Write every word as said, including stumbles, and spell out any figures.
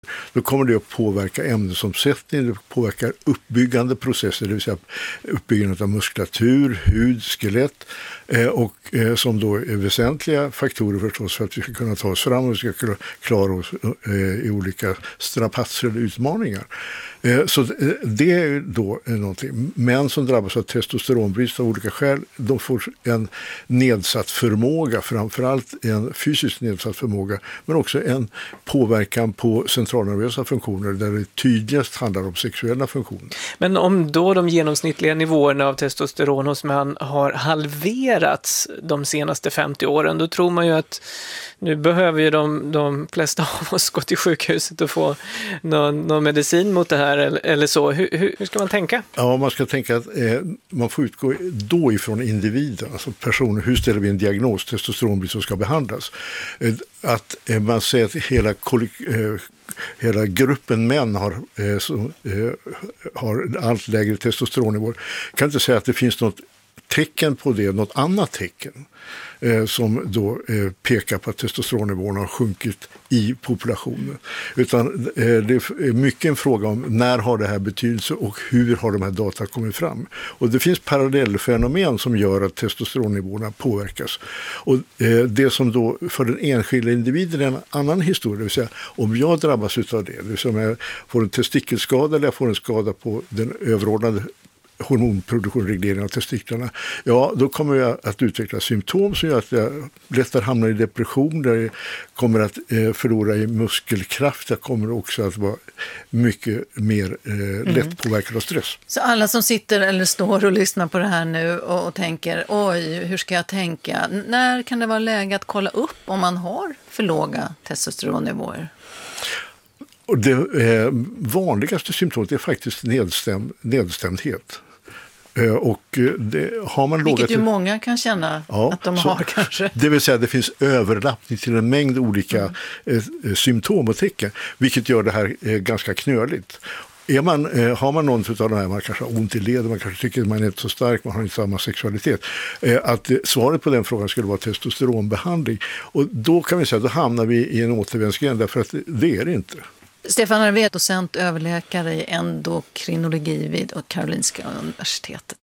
Då kommer det att påverka ämnesomsättning, det påverkar uppbyggande processer, det vill säga uppbyggandet av muskulatur, hud, skelett eh, och eh, som då är väsentliga faktorer förstås för att vi ska kunna ta oss fram och vi ska kunna klara oss eh, i olika strapatser eller utmaningar. Eh, så det är då någonting. Män som drabbas av testosteronbrist av olika skäl, de får en nedsatt förmåga, framförallt en fysiskt nedsatt förmåga, men också en påverkan på centralnervösa funktioner där det tydligast handlar om sexuella funktioner. Men om då de genomsnittliga nivåerna av testosteron hos män har halverats de senaste femtio åren, då tror man ju att nu behöver ju de, de flesta av oss gå till sjukhuset och få någon, någon medicin mot det här eller, eller så. Hur, hur, hur ska man tänka? Ja, man ska tänka att eh, man får utgå då ifrån individen, alltså personer. Hur ställer vi en diagnos? Testosteronbrist som ska behandlas. Eh, att eh, man säger att hela kollek- eh, Hela gruppen män har, eh, så, eh, har allt lägre testosteronnivåer. Jag kan inte säga att det finns något tecken på det, något annat tecken eh, som då eh, pekar på att testosteronnivåerna har sjunkit i populationen. Utan eh, det är mycket en fråga om när har det här betydelse och hur har de här data kommit fram. Och det finns parallellfenomen som gör att testosteronnivåerna påverkas. Och eh, det som då för den enskilda individen är en annan historia, det vill säga om jag drabbas av det, det vill säga om jag får en testikelskada eller jag får en skada på den överordnade hormonproduktion, reglering av testiklarna, ja, då kommer jag att utveckla symptom som gör att jag lättare hamnar i depression, där jag kommer att eh, förlora i muskelkraft, jag kommer också att vara mycket mer eh, mm. lätt påverkad av stress. Så alla som sitter eller står och lyssnar på det här nu och, och tänker, oj, hur ska jag tänka? När kan det vara läge att kolla upp om man har för låga testosteronnivåer? Och det eh, vanligaste symptomet är faktiskt nedstämd, nedstämdhet. Eh, och det, har man Vilket låga ju många kan känna ja, att de så, har kanske. Det vill säga att det finns överlappning till en mängd olika mm. eh, symptom och tecken, vilket gör det här eh, ganska knöligt. Är man, eh, har man någon av de här, man kanske har ont i led, man kanske tycker att man är inte så stark, man har inte samma sexualitet, eh, att eh, svaret på den frågan skulle vara testosteronbehandling. Och då kan vi säga, då hamnar vi i en återvändsgränd, därför att det, det är det inte. Stefan Arvé, docent överläkare i endokrinologi vid Karolinska universitetet.